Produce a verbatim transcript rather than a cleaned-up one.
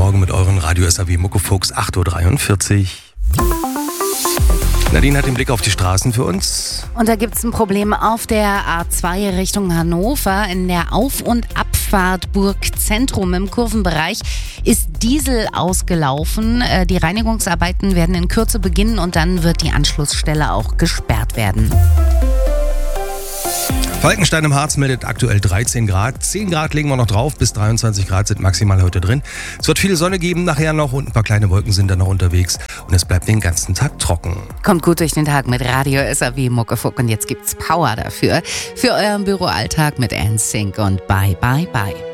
Morgen mit euren Radio S A W Muckefuchs, acht Uhr dreiundvierzig. Nadine hat den Blick auf die Straßen für uns. Und da gibt es ein Problem auf der A zwei Richtung Hannover. In der Auf- und Abfahrt Burgzentrum im Kurvenbereich ist Diesel ausgelaufen. Die Reinigungsarbeiten werden in Kürze beginnen und dann wird die Anschlussstelle auch gesperrt werden. Falkenstein im Harz meldet aktuell dreizehn Grad. zehn Grad legen wir noch drauf, bis dreiundzwanzig Grad sind maximal heute drin. Es wird viel Sonne geben nachher noch und ein paar kleine Wolken sind dann noch unterwegs. Und es bleibt den ganzen Tag trocken. Kommt gut durch den Tag mit Radio S A W Muckefuck und jetzt gibt's Power dafür. Für euren Büroalltag mit N Sync und Bye Bye Bye.